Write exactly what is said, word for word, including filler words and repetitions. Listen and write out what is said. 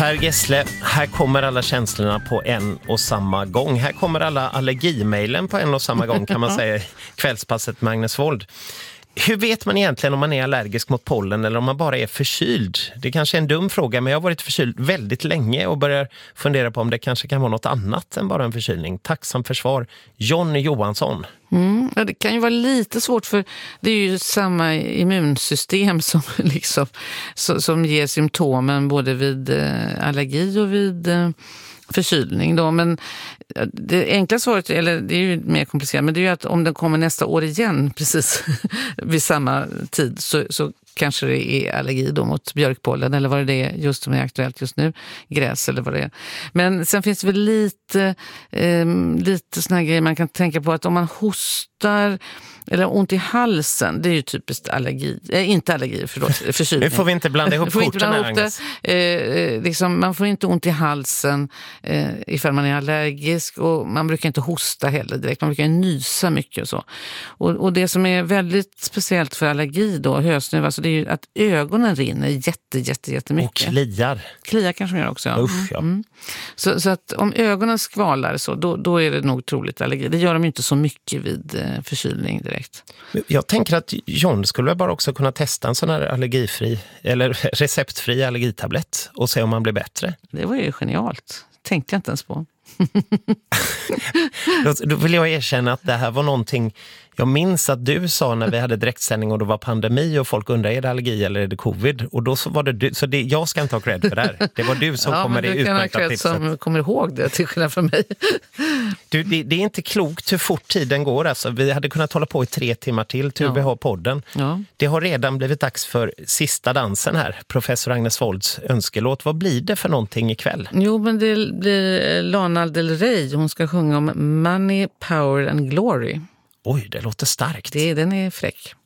Per Gessle, här kommer alla känslorna på en och samma gång. Här kommer alla allergimailen på en och samma gång, kan man säga, kvällspasset Magnus Wold. Hur vet man egentligen om man är allergisk mot pollen eller om man bara är förkyld? Det kanske är en dum fråga, men jag har varit förkyld väldigt länge och börjar fundera på om det kanske kan vara något annat än bara en förkylning. Tacksam för svar, Jonny Johansson. Mm, ja, det kan ju vara lite svårt, för det är ju samma immunsystem som, liksom, som, som ger symptomen både vid eh, allergi och vid eh, förkylning då. Men det enkla svaret, eller det är ju mer komplicerat, men det är ju att om den kommer nästa år igen precis vid samma tid så, så kanske det är allergi då mot björkpollen eller vad det är just som är aktuellt just nu, gräs eller vad det är. Men sen finns det väl lite, eh, lite såna här grejer man kan tänka på, att om man hostar eller ont i halsen, det är ju typiskt allergi, äh, inte allergi, förlåt, förkylning. Nu får vi inte blanda ihop korten här, Agnes. Eh, liksom, man får inte ont i halsen eh, ifall man är allergisk, och man brukar inte hosta heller direkt, man brukar nysa mycket och så. Och, och det som är väldigt speciellt för allergi då, hösnuva, alltså det är ju att ögonen rinner jätte, jätte, jättemycket. Och kliar. Kliar kanske man gör också, ja. Usch, ja. Mm. Så, så att om ögonen skvalar så, då, då är det nog troligt allergi. Det gör de ju inte så mycket vid eh, förkylning direkt. Jag tänker att John skulle bara också kunna testa en sån här allergifri eller receptfri allergitablett och se om man blir bättre. Det var ju genialt. Tänkte jag inte ens på. då, då vill jag erkänna att det här var någonting jag minns att du sa när vi hade direktsändning och det var pandemi och folk undrade, är det allergi eller är det covid? Och då så var det du, så det, jag ska inte ha cred för det här. Det var du som ja, kommer det utmärkta tipset. Som kommer ihåg det, till skillnad från mig. Du, det, det är inte klokt hur fort tiden går. Alltså, vi hade kunnat hålla på i tre timmar till till ja. Vi har podden. Ja. Det har redan blivit dags för sista dansen här. Professor Agnes Wolds önskelåt. Vad blir det för någonting ikväll? Jo, men det blir Lana Del Rey. Hon ska sjunga om Money, Power and Glory. Oj, det låter starkt. Det, den är fräck.